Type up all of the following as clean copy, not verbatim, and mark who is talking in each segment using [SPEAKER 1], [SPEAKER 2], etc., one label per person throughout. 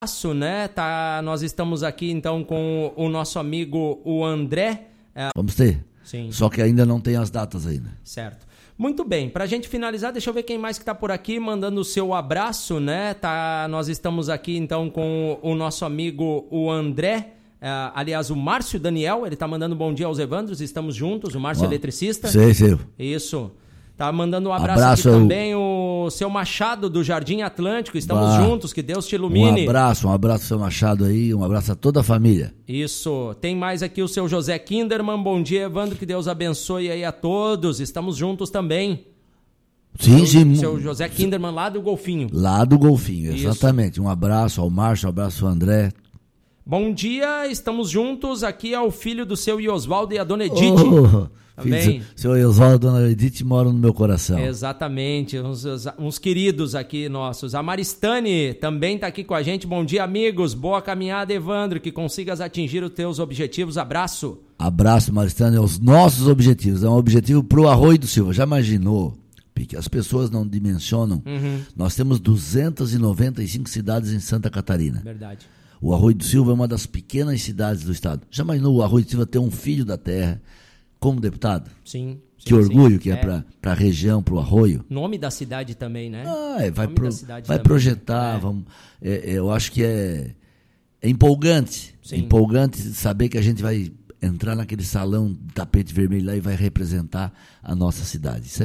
[SPEAKER 1] Né? Nós estamos aqui então com o nosso amigo o André.
[SPEAKER 2] Vamos ter?
[SPEAKER 1] Sim.
[SPEAKER 2] Só que ainda não tem as datas ainda.
[SPEAKER 1] Certo. Muito bem, pra gente finalizar, deixa eu ver quem mais que tá por aqui mandando o seu abraço, né? Nós estamos aqui então com o nosso amigo o André. Aliás, o Márcio Daniel, ele tá mandando bom dia aos Evandros, estamos juntos, o Márcio eletricista.
[SPEAKER 2] Sei.
[SPEAKER 1] Isso. Tá mandando um abraço aqui também o seu Machado do Jardim Atlântico. Estamos juntos, que Deus te ilumine.
[SPEAKER 2] Um abraço seu Machado aí, um abraço a toda a família.
[SPEAKER 1] Isso. Tem mais aqui o seu José Kinderman. Bom dia, Evandro, que Deus abençoe aí a todos. Estamos juntos também.
[SPEAKER 2] Sim.
[SPEAKER 1] Seu José Kinderman lá do Golfinho.
[SPEAKER 2] Lá do Golfinho, exatamente. Isso. Um abraço ao Márcio, um abraço ao André.
[SPEAKER 1] Bom dia, estamos juntos. Aqui é o filho do seu Oswaldo e a dona Edith. Também.
[SPEAKER 2] Seu Oswaldo e a dona Edith moram no meu coração.
[SPEAKER 1] Exatamente, uns queridos aqui nossos. A Maristane também está aqui com a gente. Bom dia, amigos. Boa caminhada, Evandro. Que consigas atingir os teus objetivos. Abraço.
[SPEAKER 2] Abraço, Maristane. É os nossos objetivos. É um objetivo pro Arroio do Silva. Já imaginou? Porque as pessoas não dimensionam. Nós temos 295 cidades em Santa Catarina.
[SPEAKER 1] Verdade.
[SPEAKER 2] O Arroio do Silva é uma das pequenas cidades do estado. Já imaginou o Arroio do Silva ter um filho da terra como deputado?
[SPEAKER 1] Sim.
[SPEAKER 2] Que orgulho que é para a região, para o Arroio.
[SPEAKER 1] Nome da cidade também, né?
[SPEAKER 2] Vai projetar. Eu acho que é empolgante. Sim. É empolgante saber que a gente vai entrar naquele salão de tapete vermelho lá e vai representar a nossa cidade. Isso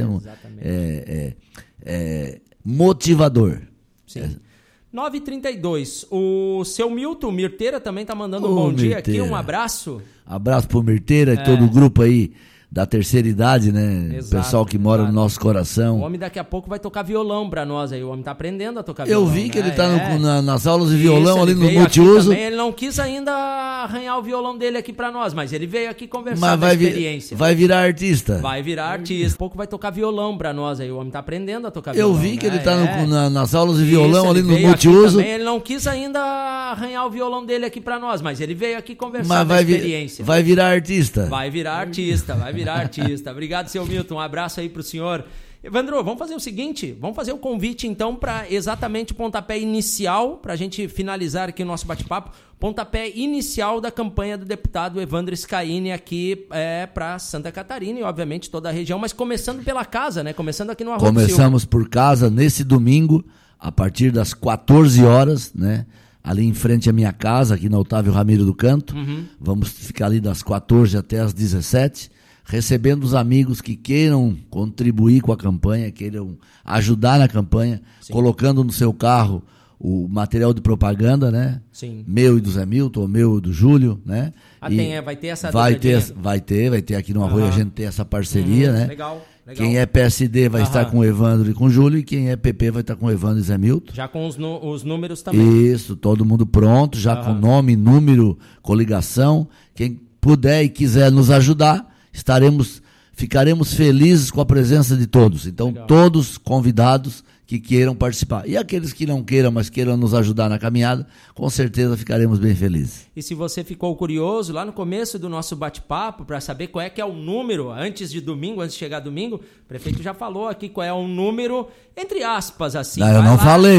[SPEAKER 2] é motivador.
[SPEAKER 1] Sim. 9h32, o seu Milton Mirteira também está mandando um bom dia aqui, um abraço.
[SPEAKER 2] Abraço pro Mirteira e todo o grupo aí da terceira idade, né?
[SPEAKER 1] Exato,
[SPEAKER 2] pessoal que mora no nosso coração.
[SPEAKER 1] O homem daqui a pouco vai tocar violão pra nós aí, o homem tá aprendendo a tocar violão.
[SPEAKER 2] Eu vi que ele tá nas aulas de violão ali no multiuso.
[SPEAKER 1] Ele não quis ainda arranhar o violão dele aqui pra nós, mas ele veio aqui conversar da experiência.
[SPEAKER 2] Vai virar artista.
[SPEAKER 1] Vai virar artista. Daqui a pouco vai tocar violão pra nós aí, o homem tá aprendendo a tocar violão.
[SPEAKER 2] Eu vi que ele tá nas aulas de violão ali no multiuso.
[SPEAKER 1] Ele não quis ainda arranhar o violão dele aqui pra nós, mas ele veio aqui conversar da experiência.
[SPEAKER 2] Vai virar artista.
[SPEAKER 1] Vai virar artista. Obrigado, seu Milton. Um abraço aí pro senhor. Evandro, vamos fazer o seguinte, vamos fazer o convite então para exatamente o pontapé inicial, para a gente finalizar aqui o nosso bate-papo, pontapé inicial da campanha do deputado Evandro Scaini aqui para Santa Catarina e obviamente toda a região, mas começando pela casa, né? Começando aqui no Arroio do Silva.
[SPEAKER 2] Começamos por casa nesse domingo, a partir das 14 horas, né? Ali em frente à minha casa, aqui na Otávio Ramiro do Canto. Vamos ficar ali das 14 até as 17, recebendo os amigos que queiram contribuir com a campanha, queiram ajudar na campanha, colocando no seu carro o material de propaganda, né?
[SPEAKER 1] Sim.
[SPEAKER 2] Meu e do Zé Milton, ou meu e do Júlio, né?
[SPEAKER 1] Vai ter essa
[SPEAKER 2] vai ter aqui no Arroio, a gente tem essa parceria, né?
[SPEAKER 1] Legal.
[SPEAKER 2] Quem é PSD vai estar com o Evandro e com o Júlio, e quem é PP vai estar com o Evandro e Zé Milton.
[SPEAKER 1] Já com os números também.
[SPEAKER 2] Isso, todo mundo pronto, já com nome, número, coligação. Quem puder e quiser nos ajudar, ficaremos felizes com a presença de todos. Então, todos convidados que queiram participar. E aqueles que não queiram, mas queiram nos ajudar na caminhada, com certeza ficaremos bem felizes.
[SPEAKER 1] E se você ficou curioso, lá no começo do nosso bate-papo, para saber qual é que é o número, antes de chegar domingo, o prefeito já falou aqui qual é o número, entre aspas, assim.
[SPEAKER 2] Não, eu não falei.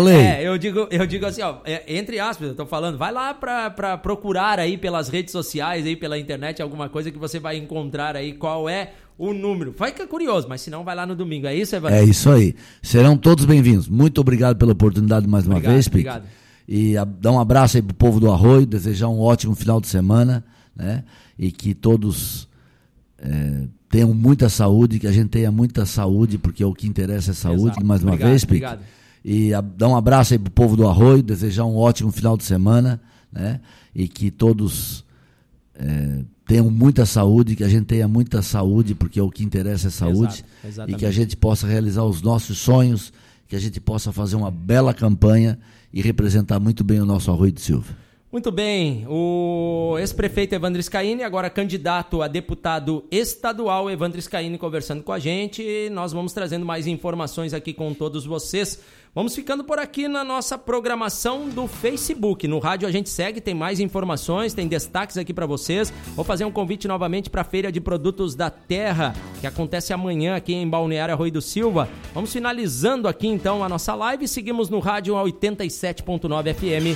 [SPEAKER 1] Eu digo assim, entre aspas, eu tô falando, vai lá para procurar aí pelas redes sociais, aí pela internet, alguma coisa que você vai encontrar aí qual é o número. Fica curioso, mas se não, vai lá no domingo. É isso, Evandro?
[SPEAKER 2] É isso aí. Serão todos bem-vindos. Muito obrigado pela oportunidade mais uma vez, Pique.
[SPEAKER 1] Obrigado.
[SPEAKER 2] E dar um abraço aí pro povo do Arroio, desejar um ótimo final de semana, né? E que todos tenham muita saúde, que a gente tenha muita saúde, porque o que interessa é saúde.
[SPEAKER 1] Exato.
[SPEAKER 2] Mais uma vez, Pique.
[SPEAKER 1] Obrigado.
[SPEAKER 2] E dar um abraço aí pro povo do Arroio, desejar um ótimo final de semana, né? E que todos tenham muita saúde, que a gente tenha muita saúde, porque o que interessa é saúde.
[SPEAKER 1] Exatamente.
[SPEAKER 2] E que a gente possa realizar os nossos sonhos, que a gente possa fazer uma bela campanha e representar muito bem o nosso Arroio do Silva.
[SPEAKER 1] Muito bem, o ex-prefeito Evandro Scaini, agora candidato a deputado estadual, Evandro Scaini conversando com a gente. Nós vamos trazendo mais informações aqui com todos vocês. Vamos ficando por aqui na nossa programação do Facebook. No rádio a gente segue, tem mais informações, tem destaques aqui para vocês. Vou fazer um convite novamente para a Feira de Produtos da Terra, que acontece amanhã aqui em Balneário Arroio do Silva. Vamos finalizando aqui então a nossa live. Seguimos no rádio a 87.9 FM